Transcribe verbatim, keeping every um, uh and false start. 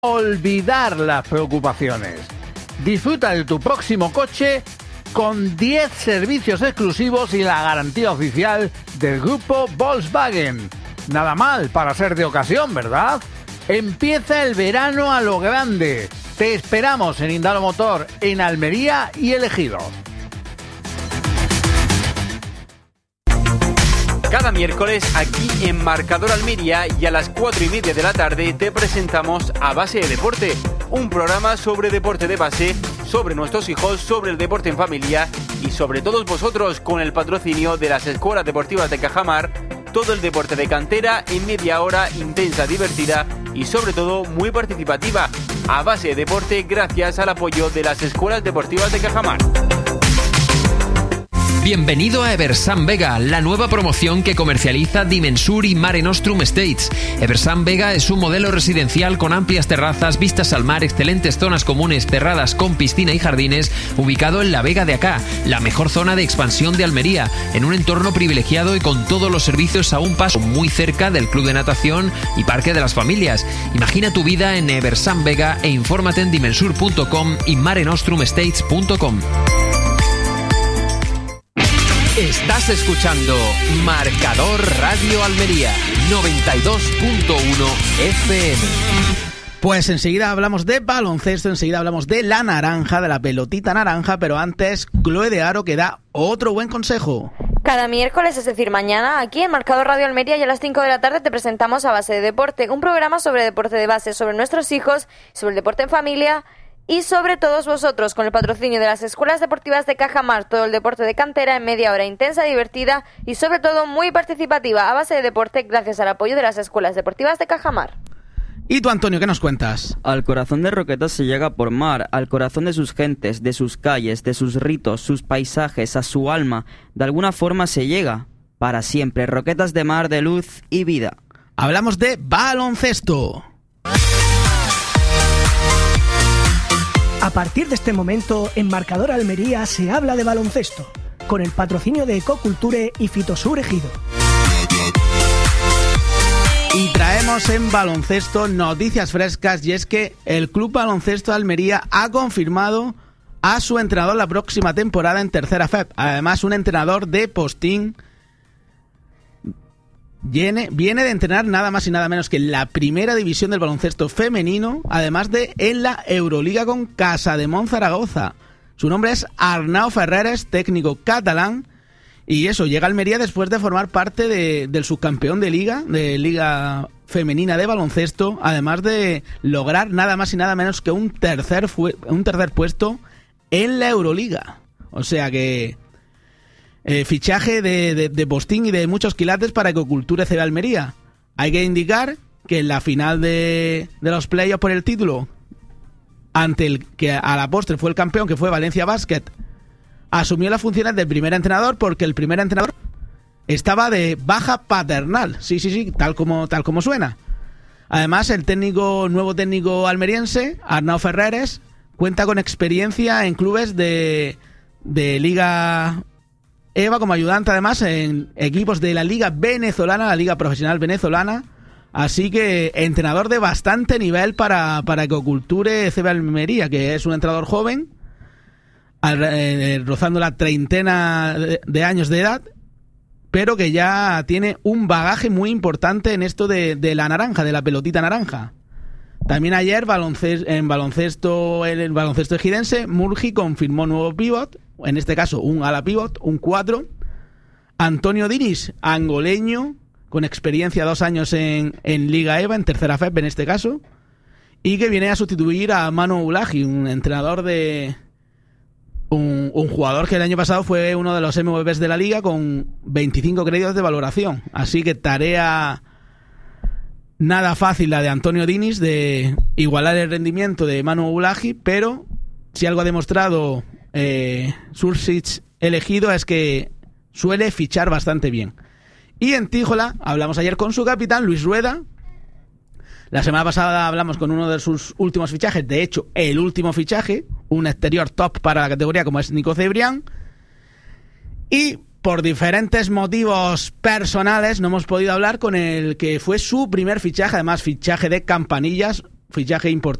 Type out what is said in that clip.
olvidar las preocupaciones. Disfruta de tu próximo coche con diez servicios exclusivos y la garantía oficial del grupo Volkswagen. Nada mal para ser de ocasión, ¿verdad? Empieza el verano a lo grande. Te esperamos en Indalo Motor, en Almería y El Ejido. Cada miércoles aquí en Marcador Almería y a las cuatro y media de la tarde te presentamos A Base de Deporte, un programa sobre deporte de base, sobre nuestros hijos, sobre el deporte en familia y sobre todos vosotros, con el patrocinio de las Escuelas Deportivas de Cajamar. Todo el deporte de cantera en media hora, intensa, divertida y sobre todo muy participativa. A Base de Deporte, gracias al apoyo de las Escuelas Deportivas de Cajamar. Bienvenido a Eversan Vega, la nueva promoción que comercializa Dimensur y Mare Nostrum Estates. Eversan Vega es un modelo residencial con amplias terrazas, vistas al mar, excelentes zonas comunes cerradas con piscina y jardines, ubicado en la Vega de Acá, la mejor zona de expansión de Almería, en un entorno privilegiado y con todos los servicios a un paso, muy cerca del club de natación y parque de las familias. Imagina tu vida en Eversan Vega e infórmate en dimensur punto com y mare nostrum estates punto com. Estás escuchando Marcador Radio Almería noventa y dos punto uno F M. Pues enseguida hablamos de baloncesto, enseguida hablamos de la naranja, de la pelotita naranja, pero antes Chloe de Aro que da otro buen consejo. Cada miércoles, es decir, mañana, aquí en Marcador Radio Almería y a las cinco de la tarde te presentamos A Base de Deporte, un programa sobre deporte de base, sobre nuestros hijos, sobre el deporte en familia y sobre todos vosotros, con el patrocinio de las Escuelas Deportivas de Cajamar, todo el deporte de cantera en media hora intensa, divertida y sobre todo muy participativa. A Base de Deporte, gracias al apoyo de las Escuelas Deportivas de Cajamar. ¿Y tú, Antonio, qué nos cuentas? Al corazón de Roquetas se llega por mar, al corazón de sus gentes, de sus calles, de sus ritos, sus paisajes, a su alma. De alguna forma se llega, para siempre. Roquetas de mar, de luz y vida. Hablamos de baloncesto. A partir de este momento, en Marcador Almería se habla de baloncesto, con el patrocinio de Ecoculture y Fitosur Ejido. Y traemos en baloncesto noticias frescas, y es que el Club Baloncesto Almería ha confirmado a su entrenador la próxima temporada en Tercera F E P. Además, un entrenador de postín Viene, viene de entrenar nada más y nada menos que en la primera división del baloncesto femenino, además de en la Euroliga con Casademont Zaragoza. Su nombre es Arnau Ferreres, técnico catalán, y eso, llega a Almería después de formar parte de, del subcampeón de Liga, de Liga Femenina de Baloncesto, además de lograr nada más y nada menos que un tercer, fu- un tercer puesto en la Euroliga. O sea que... Eh, fichaje de, de, de postín y de muchos quilates para Ecoculture C B Almería. Hay que indicar que en la final de, de los playoffs por el título, ante el que a la postre fue el campeón, que fue Valencia Basket, asumió las funciones del primer entrenador porque el primer entrenador estaba de baja paternal. Sí, sí, sí, tal como, tal como suena. Además, el técnico nuevo técnico almeriense, Arnau Ferreres, cuenta con experiencia en clubes de, de Liga EVA como ayudante, además, en equipos de la Liga Venezolana, la Liga Profesional Venezolana. Así que entrenador de bastante nivel para, para Ecoculture C B Almería, que es un entrenador joven, al, eh, rozando la treintena de, de años de edad, pero que ya tiene un bagaje muy importante en esto de, de la naranja, de la pelotita naranja. También ayer baloncesto, en baloncesto en el baloncesto ejidense, Murgi confirmó nuevo pívot, en este caso un ala pívot, un cuatro. Antonio Dinis, angoleño, con experiencia dos años en, en Liga EVA, en Tercera F E P en este caso, y que viene a sustituir a Manu Ulaji, un entrenador de... Un, un jugador que el año pasado fue uno de los M V Ps de la Liga con veinticinco créditos de valoración. Así que tarea... nada fácil la de Antonio Dinis de igualar el rendimiento de Manu Ulaji, pero si algo ha demostrado eh, Sursic elegido es que suele fichar bastante bien. Y en Tíjola hablamos ayer con su capitán, Luis Rueda. La semana pasada hablamos con uno de sus últimos fichajes, de hecho el último fichaje, un exterior top para la categoría como es Nico Cebrián. Y por diferentes motivos personales no hemos podido hablar con el que fue su primer fichaje, además fichaje de campanillas, fichaje importante